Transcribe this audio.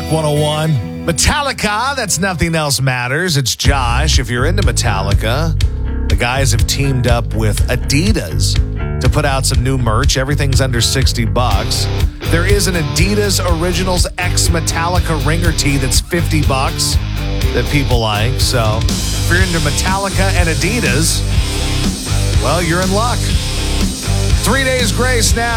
Rock 101. Metallica, that's Nothing Else Matters. It's Josh. If you're into Metallica, the guys have teamed up with Adidas to put out some new merch. Everything's under $60. There is an Adidas Originals X Metallica ringer tee that's $50 that people like. So if you're into Metallica and Adidas, well, you're in luck. 3 days grace now.